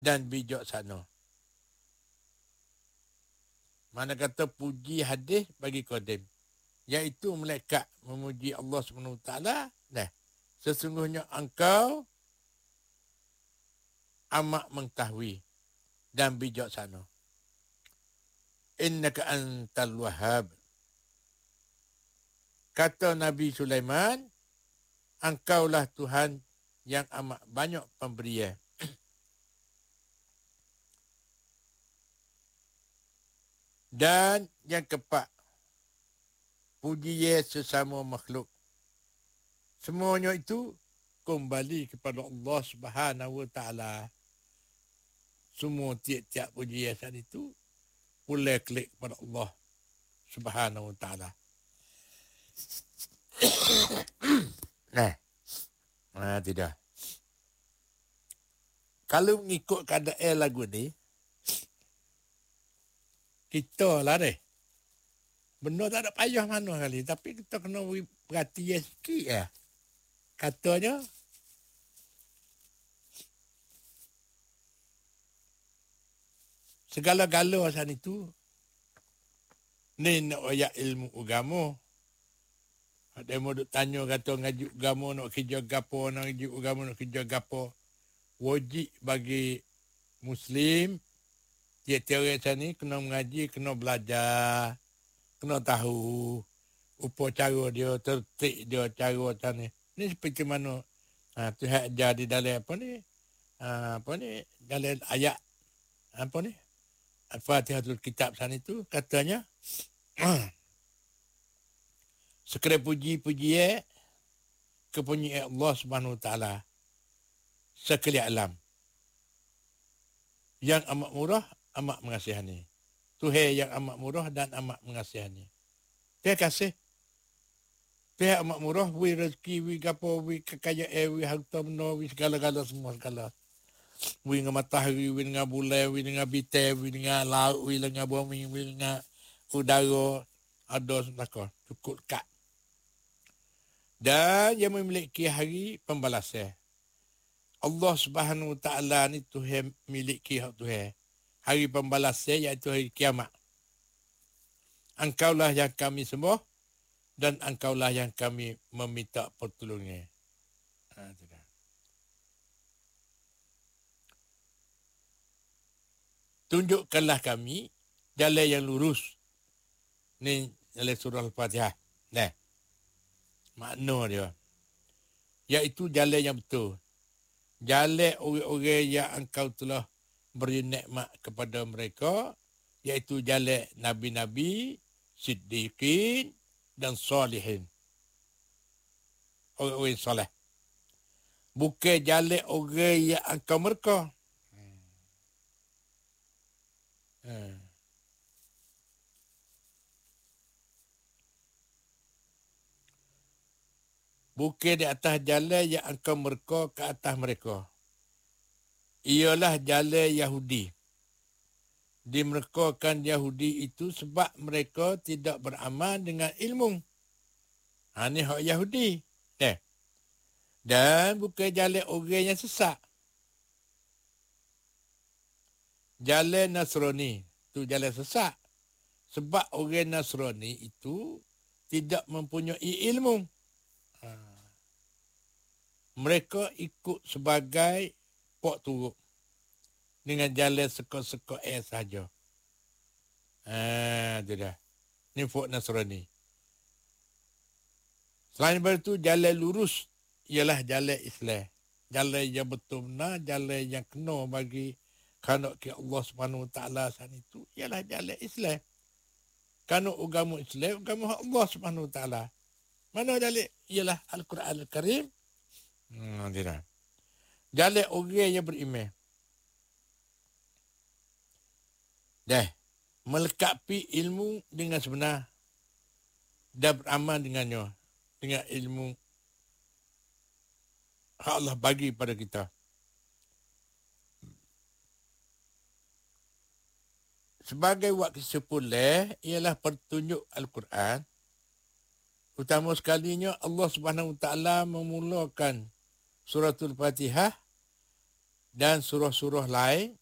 dan bijaksana. Mana kata puji hadis bagi qadim, iaitu malaikat memuji Allah SWT. Dah, sesungguhnya engkau amat mengetahui dan bijaksana. Innaka antal wahhab. Kata Nabi Sulaiman, engkaulah Tuhan yang amat banyak pemberian. Dan yang keempat, puji sesama makhluk. Semuanya itu kembali kepada Allah Subhanahu Wa Taala. Semua tiap-tiap pujian itu boleh klik kepada Allah Subhanahu Wa Taala. Tidak. Kalau mengikut keadaan lagu ni, kita lah deh. Benar tak ada payah mana kali. Tapi kita kena perhatian sikit lah. Katanya, segala-gala asal itu, ni nak ayat ilmu agama. Ada yang duk tanya kata ngaji agama nak kerja gapo, nak ngaji agama nak kerja gapo. Wajib bagi Muslim, tiap-tiap orang sana ni kena mengaji, kena belajar, kena tahu upacara dia, tertib dia, cara macam ni. Ni seperti mana Tuhan ajar di dalam dalam ayat Al-Fatihatul Kitab sana itu katanya sekalian puji-puji kepunyaan Allah Subhanahu Wa Taala sekalian alam yang amat murah, amat mengasihani. Tuhan yang amat murah dan amat mengasihani. Terima kasih. Tuhan amat murah, wi rezeki, wi gapo, wi kekayaan, wi harta benda, wi segala-gala semua segala. Wi dengan matahari, wi dengan bulan, wi dengan bintang, wi dengan laut, wi dengan bumi, wi dengan udara. Ada semua cukup dekat. Dan yang memiliki hari pembalasan. Allah Subhanahu Wa Taala ni Tuhan miliki hak Tuhan. Hari pembalasan iaitu hari kiamat. Engkaulah yang kami sembah dan engkaulah yang kami meminta pertolongan. Tunjukkanlah kami jalan yang lurus. Ni dalam surah Al-Fatihah. Nah, makna dia. Iaitu jalan yang betul. Jalan orang-orang yang engkau telah beri nikmat kepada mereka, iaitu jalan Nabi-Nabi, Siddiqin dan Salihin. Orang-orang soleh. Bukan jalan orang yang engkau mereka. Bukan di atas jalan yang engkau mereka ke atas mereka. Ialah jalan Yahudi. Dimerekakan Yahudi itu sebab mereka tidak beramal dengan ilmu. Ini hak Yahudi. Dan bukan jalan orang yang sesat. Jalan Nasrani itu jalan sesat. Sebab orang Nasrani itu tidak mempunyai ilmu. Mereka ikut sebagai pok turuk. Dengan jalan seka-seka sahaja. Itu dah. Ini pok Nasrani. Selain daripada itu, jalan lurus ialah jalan Islam. Jalan yang betul benar, jalan yang kena bagi kanak ke Allah Subhanahu Wa Taala sana itu ialah jalan Islam. Kanak agama Islam, agama Allah Subhanahu Wa Taala. Mana jalan? Ialah Al-Quran Al-Karim. Tidak. Jalan orang yang beriman. Melengkapi ilmu dengan sebenar dan beramal dengannya. Dengan ilmu hak Allah bagi pada kita. Sebagai waktu sepuluh ialah petunjuk Al-Quran. Utama sekalinya Allah Subhanahu Wa Taala memulakan Suratul Fatihah dan surah-surah lain